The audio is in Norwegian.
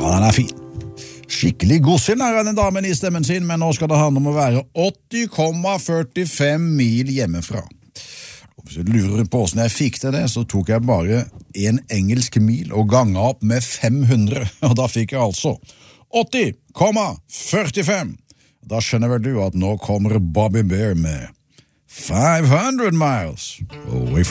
Ja, den fin. Skikkelig godsinn er denne damen I stemmen sin, men nå skal det handle om å være 80,45 mil hjemmefra. Og hvis du lurer på hvordan jeg fikk til det, så tok jeg bare en engelsk mil og ganget opp med 500, og da fikk jeg altså 80,45. Da skjønner vel du at nå kommer Bobby Bear med 500 miles away from